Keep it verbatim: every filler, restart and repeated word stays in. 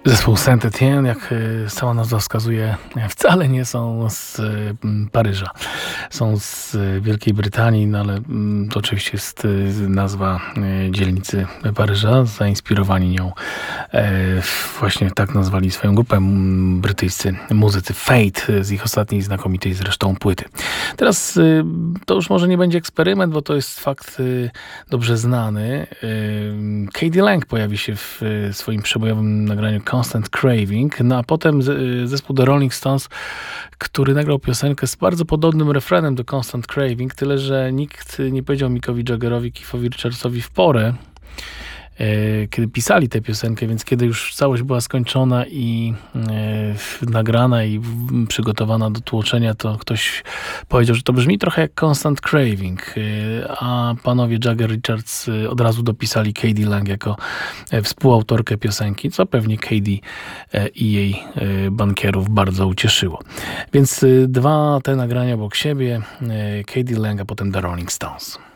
Zespół Saint-Étienne, jak sama nazwa wskazuje, wcale nie są z Paryża. Są z Wielkiej Brytanii, no ale to oczywiście jest nazwa dzielnicy Paryża. Zainspirowani nią właśnie tak nazwali swoją grupę brytyjscy muzycy Fate z ich ostatniej znakomitej zresztą płyty. Teraz to już może nie będzie eksperyment, bo to jest fakt dobrze znany. K D Lang pojawi się w swoim przebojowym nagraniu Constant Craving, no a potem zespół The Rolling Stones, który nagrał piosenkę z bardzo podobnym refrenem do Constant Craving, tyle że nikt nie powiedział Mickowi Jaggerowi, Keithowi Richardsowi w porę, kiedy pisali tę piosenkę, więc kiedy już całość była skończona i e, nagrana i w, przygotowana do tłoczenia, to ktoś powiedział, że to brzmi trochę jak Constant Craving, e, a panowie Jagger Richards e, od razu dopisali K D Lang jako e, współautorkę piosenki, co pewnie K D e, i jej e, bankierów bardzo ucieszyło. Więc e, dwa te nagrania obok siebie, e, K D Lang, a potem The Rolling Stones.